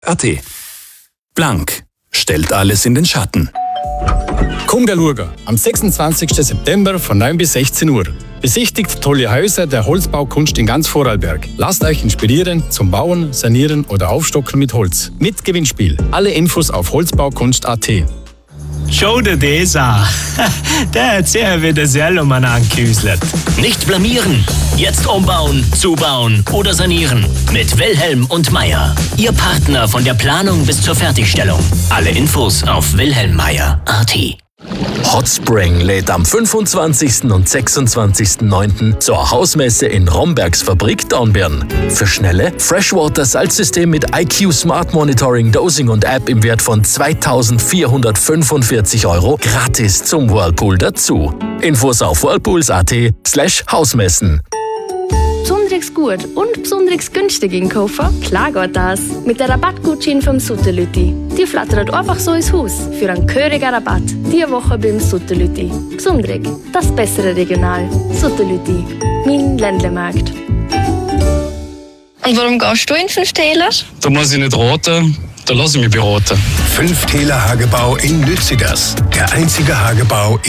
AT. Blank stellt alles in den Schatten. Komm schauen, am 26. September von 9 bis 16 Uhr. Besichtigt tolle Häuser der Holzbaukunst in ganz Vorarlberg. Lasst euch inspirieren zum Bauen, Sanieren oder Aufstocken mit Holz. Mit Gewinnspiel. Alle Infos auf holzbaukunst.at. Schau dir das an. Der hat sehr wieder Sellermann angeküsselt. Nicht blamieren. Jetzt umbauen, zubauen oder sanieren. Mit Wilhelm und Meier. Ihr Partner von der Planung bis zur Fertigstellung. Alle Infos auf wilhelmmeier.at. Hotspring lädt am 25. und 26.09. zur Hausmesse in Rombergs Fabrik Dornbirn. Für schnelle Freshwater-Salzsystem mit IQ Smart Monitoring, Dosing und App im Wert von 2.445 € gratis zum Whirlpool dazu. Infos auf whirlpools.at/Hausmessen. Besonders gut und besonders günstig einkaufen? Klar geht das. Mit der Rabattgutschein vom Sutterlütti. Die flattert einfach so ins Haus für einen gehörigen Rabatt. Diese Woche beim Sutterlütti. Besonders, das bessere Regional. Sutterlütti, mein Ländlemarkt. Und warum gehst du in 5 Täler? Da muss ich nicht raten, da lasse ich mich beraten. 5 Täler Hagebau in Lützigers. Der einzige Hagebau